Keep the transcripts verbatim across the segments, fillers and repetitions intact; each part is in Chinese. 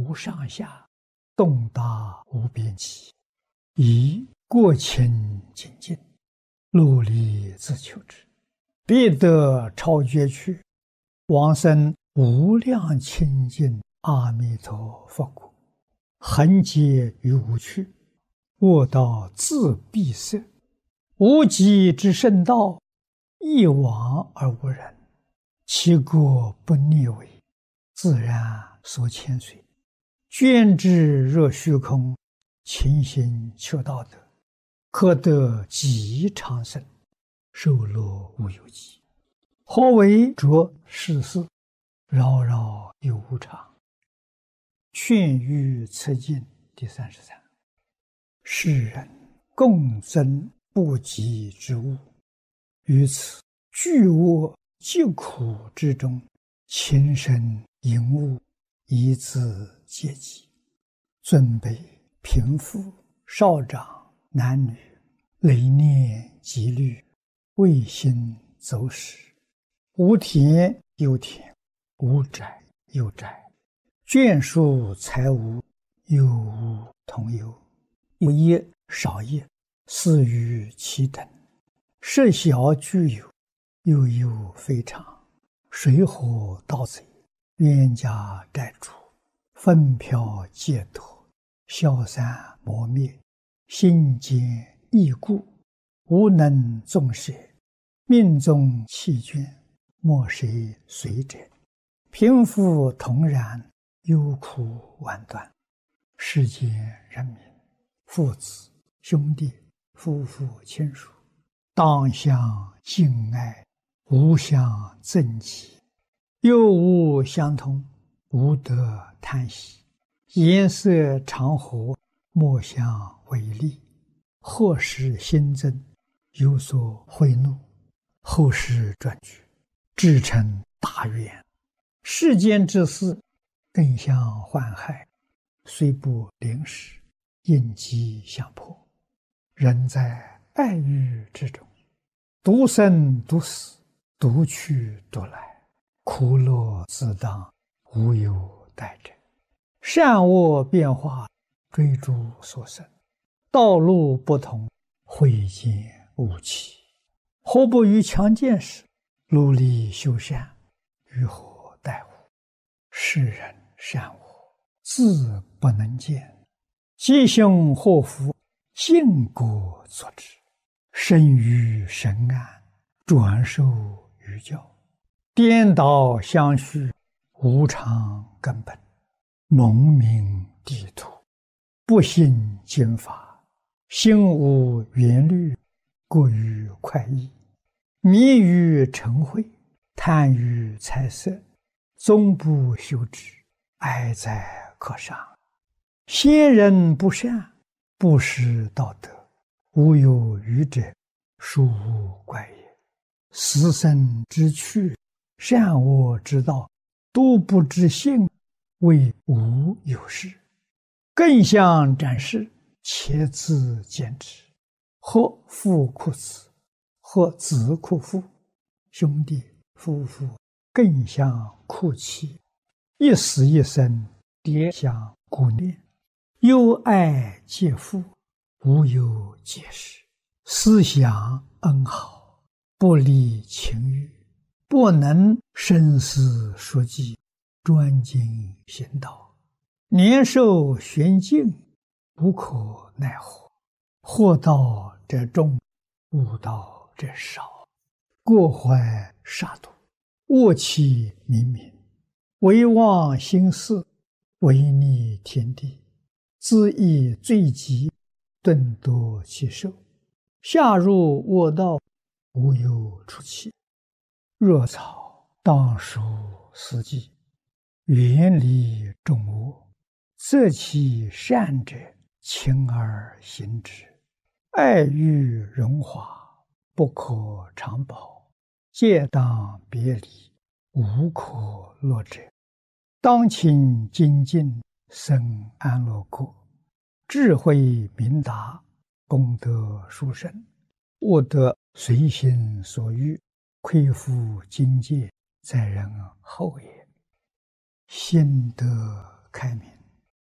无上下，动达无边际，以过清精进，努力自求之，必得超绝去，往生无量清净阿弥陀佛国，恒劫于无趣，卧道自闭塞，无极之圣道，一往而无人，其国不逆违，自然所牵随，捐之若虚空，勤行求道德，可得极长生，受乐无有极。何为着世事，扰扰有无常。劝喻此经第三十三。世人共争不及之物，于此巨恶疾苦之中，情深淫恶，以自戒己。尊卑贫富少长男女，累念积虑，未心走失，无田有田，无宅有宅，眷属财物，有无同有，有业少业，似于其等，设小具有，又有非常，水火盗贼，冤家债主，纷飘劫夺，消散磨灭，心坚易故，无能纵舍，命中弃捐，莫谁随者，贫富同然，忧苦万端。世间人民，父子兄弟夫妇亲属，当相敬爱，无相憎忌，又无相同，无得叹息，颜色常和，莫相违逆，或使新增，有所贿赂，后世转举，至成大愿。世间之事，更相患害，虽不临时，应机相迫。人在爱欲之中，独生独死，独去独来，苦乐自当，无有待者。善恶变化，追逐所生，道路不同，慧见无期。何不于强健时，努力修善，于何待乎？世人善恶，自不能见，吉凶祸福，尽果作之。生于神安，转受于教，颠倒相续，无常根本，蒙名地土，不信经法，心无缘虑，过于快意，迷于嗔恚，贪于财色，终不修之，哀哉可伤。先人不善，不识道德，无有余者，殊无怪也。死生之趣，善恶之道，都不知性，谓无有事。更相展示，且自见之。或父哭子，或子哭父，兄弟夫妇更相哭泣，一死一生，迭相顾念，忧爱皆父，无有解释。思想恩好，不离情欲，不能生死说计，专精行道，年寿玄静，无可奈何。祸道者众，悟道者少，过怀杀戮，恶气冥冥，唯忘心事，违逆天地，自意罪极，顿夺其寿，下入恶道，无有出期。若草当属四季，远离众恶，择其善者，勤而行之。爱欲荣华，不可长保，戒当别离，无可乐者。当勤精进，生安乐国，智慧明达，功德殊胜，悟得随心所欲，亏负境界，在人后也。心得开明，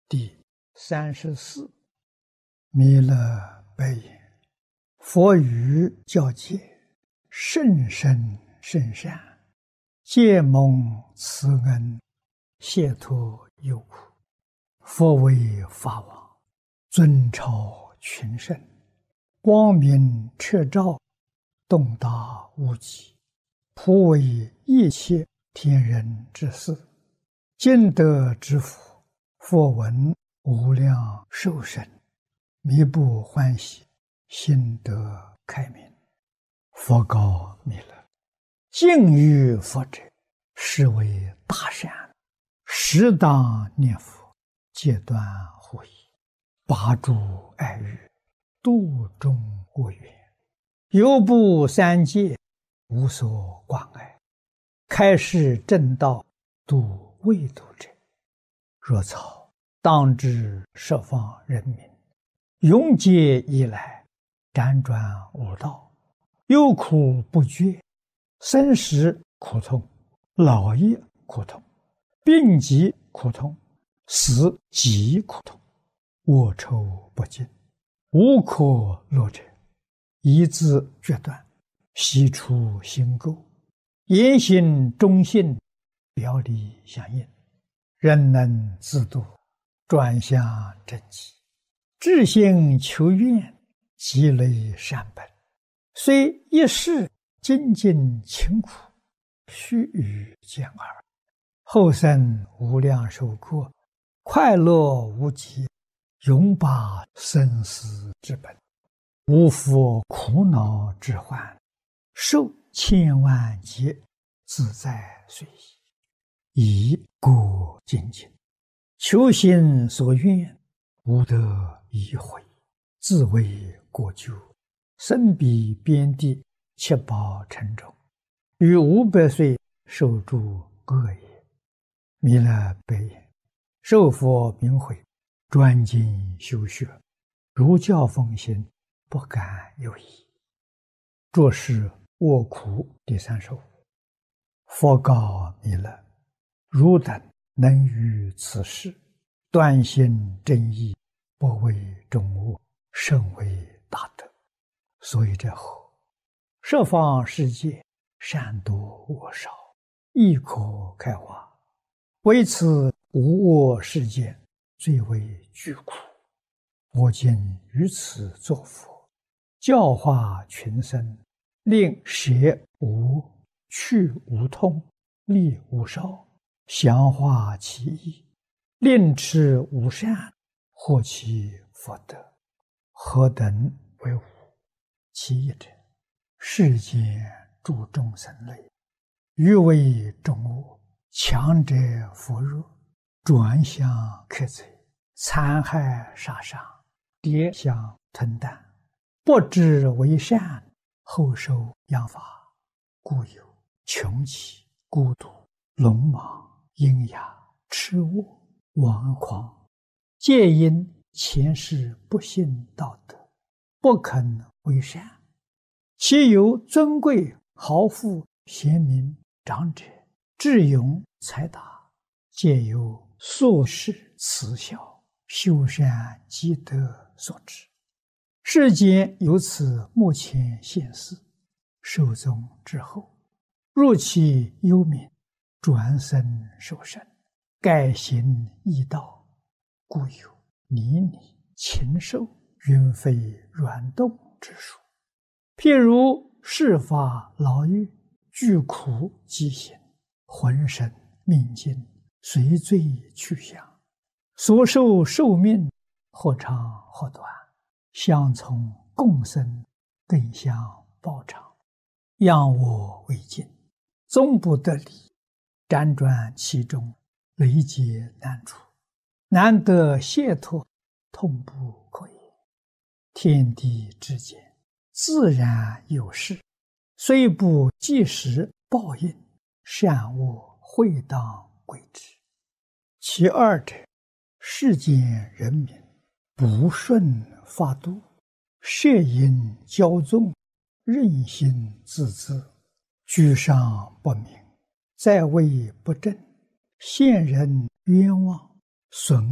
第三十四。弥勒白言：佛语教戒，甚深甚善，皆蒙慈恩，解脱忧苦。佛为法王，尊超群圣，光明彻照，洞达无极，普为一切天人之事。今得之福，佛闻无量寿神，弥不欢喜，心得开明。佛告弥勒：敬于佛者，是为大善，适当念佛，戒断护疑，拔诸爱欲，度众恶缘，犹不三界，无所关爱，开示正道，度未度者。若草当知十方人民，永劫以来，辗转无道，忧苦不绝，生死苦痛，老业苦痛，病疾苦痛，死极苦痛，恶臭不尽，无可乐者，一字决断，悉出心垢，言行忠信，表里相应，人能自度，转向正极，至心求愿，积累善本，虽一世精进勤苦，须臾见耳，后生无量寿过，快乐无极，永拔生死之本，无复苦恼之患，受千万劫，自在随意，以故精进，求心所愿，无得已悔，自为过咎，身彼边地，七宝城中，于五百岁受诸恶业。弥勒白言：受佛名诲，专精修学，如教奉行，不敢有疑。作是卧苦第三十五。佛告弥勒：汝等能于此事，断心正义，不为众恶，甚为大德。所以者何？十方世界，善多恶少，亦可开化。为此无我世界，最为巨苦。我今于此作佛，教化群生，令舍无、去无痛，利无少，详化其意，令持无善，获其福德。何等为无？其一者，世间诸众生类，欲为众恶，强者扶弱，转向克贼，残害杀伤，跌相吞啖，不知为善，后受殃罚，故有穷奇、孤独、聋盲、阴哑、痴恶、顽狂，皆因前世不信道德，不肯为善。其有尊贵、豪富、贤明、长者、智勇、才达，皆由宿世慈孝、修善积德所致。世间由此目前现世，寿终之后，入其幽冥，转生受生，改行异道，故有泥泞、禽兽、云飞软动之说。譬如世法牢狱，具苦极刑，浑身命尽，随罪去向，所受寿命或长或短，相从共生，更相报偿，仰我为镜，终不得离，辗转其中，累劫难除，难得解脱，痛不可言。天地之间，自然有事，虽不即时报应，善恶会当归之。其二者，世间人民不顺法度，摄引骄纵，任性自恣，居上不明，在位不正，陷人冤枉，损